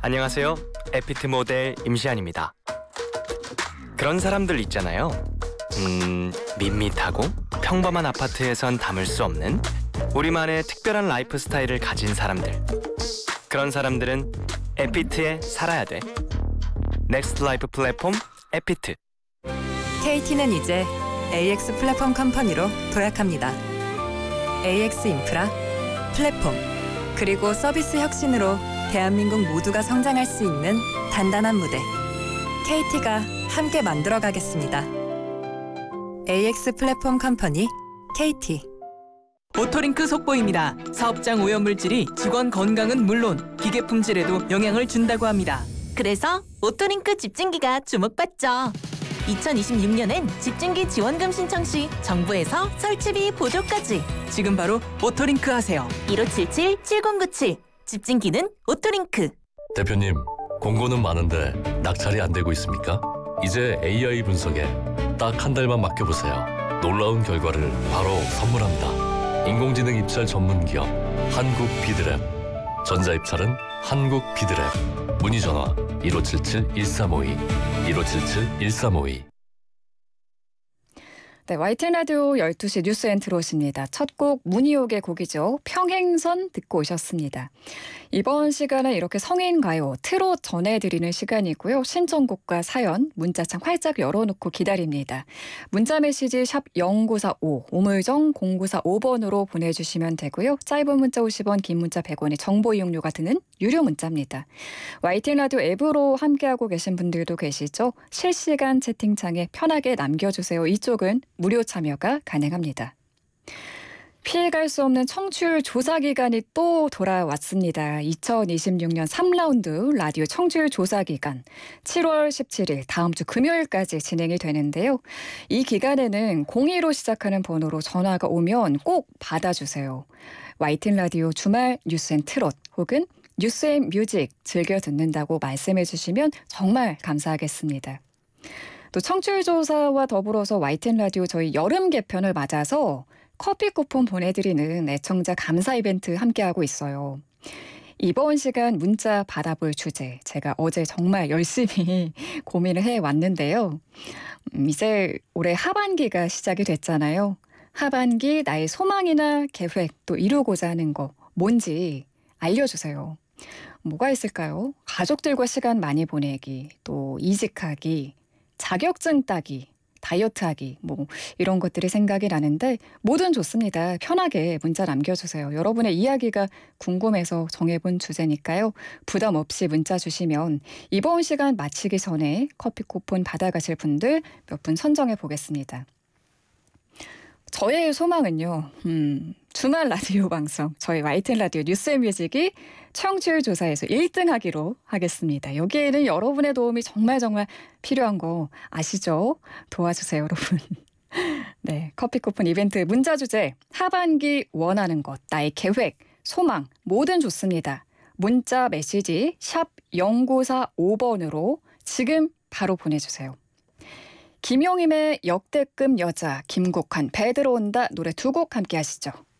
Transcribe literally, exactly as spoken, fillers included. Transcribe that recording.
안녕하세요. 에피트 모델 임시안입니다. 그런 사람들 있잖아요. 음, 밋밋하고 평범한 아파트에선 담을 수 없는 우리만의 특별한 라이프 스타일을 가진 사람들. 그런 사람들은 에피트에 살아야 돼. 넥스트 라이프 플랫폼 에피트. 케이티는 이제 에이엑스 플랫폼 컴퍼니로 도약합니다. 에이엑스 인프라, 플랫폼, 그리고 서비스 혁신으로 대한민국 모두가 성장할 수 있는 단단한 무대. 케이티가 함께 만들어가겠습니다. 에이엑스 플랫폼 컴퍼니 케이티. 오토링크 속보입니다. 사업장 오염물질이 직원 건강은 물론 기계 품질에도 영향을 준다고 합니다. 그래서 오토링크 집중기가 주목받죠. 이천이십육 년엔 집중기 지원금 신청 시 정부에서 설치비 보조까지. 지금 바로 오토링크 하세요. 일오칠칠 칠공구칠 집중기는 오토링크. 대표님, 공고는 많은데 낙찰이 안 되고 있습니까? 이제 에이아이 분석에 딱 한 달만 맡겨보세요. 놀라운 결과를 바로 선물합니다. 인공지능 입찰 전문 기업 한국 비드랩. 전자입찰은 한국 비드랩. 문의 전화 일오칠칠 일삼오이 일오칠칠 일삼오이. 네, 와이티엔 라디오 열두 시 뉴스 엔트로십니다. 첫 곡 문희옥의 곡이죠. 평행선 듣고 오셨습니다. 이번 시간은 이렇게 성인 가요, 트롯 전해드리는 시간이고요. 신청곡과 사연, 문자창 활짝 열어놓고 기다립니다. 문자 메시지 샵 공구사오, 우물정 공구사오 번으로 보내주시면 되고요. 짧은 문자 오십 원, 긴 문자 백 원이 정보 이용료가 드는 유료 문자입니다. 와이티엔 라디오 앱으로 함께하고 계신 분들도 계시죠? 실시간 채팅창에 편하게 남겨주세요. 이쪽은 무료 참여가 가능합니다. 피해갈 수 없는 청취율 조사 기간이 또 돌아왔습니다. 이천이십육 년 삼 라운드 라디오 청취율 조사 기간 칠월 십칠일 다음 주 금요일까지 진행이 되는데요. 이 기간에는 공이로 시작하는 번호로 전화가 오면 꼭 받아주세요. 와이티엔 라디오 주말 뉴스앤 트롯 혹은 뉴스앤 뮤직 즐겨 듣는다고 말씀해 주시면 정말 감사하겠습니다. 또 청취율 조사와 더불어서 와이티엔 라디오 저희 여름 개편을 맞아서 커피 쿠폰 보내드리는 애청자 감사 이벤트 함께하고 있어요. 이번 시간 문자 받아볼 주제 제가 어제 정말 열심히 고민을 해왔는데요. 음, 이제 올해 하반기가 시작이 됐잖아요. 하반기 나의 소망이나 계획 또 이루고자 하는 거 뭔지 알려주세요. 뭐가 있을까요? 가족들과 시간 많이 보내기, 또 이직하기, 자격증 따기, 다이어트하기 뭐 이런 것들이 생각이 나는데 뭐든 좋습니다. 편하게 문자 남겨주세요. 여러분의 이야기가 궁금해서 정해본 주제니까요. 부담 없이 문자 주시면 이번 시간 마치기 전에 커피 쿠폰 받아가실 분들 몇 분 선정해 보겠습니다. 저의 소망은요. 음, 주말 라디오 방송 저희 와이티엔 라디오 뉴스앤뮤직이 청취율 조사에서 일 등 하기로 하겠습니다. 여기에는 여러분의 도움이 정말 정말 필요한 거 아시죠? 도와주세요, 여러분. 네, 커피 쿠폰 이벤트 문자 주제 하반기 원하는 것, 나의 계획, 소망 뭐든 좋습니다. 문자 메시지 샵 공구사오 번으로 지금 바로 보내주세요. 김용임의 역대급 여자, 김국환, 배 들어온다 노래 두 곡 함께 하시죠.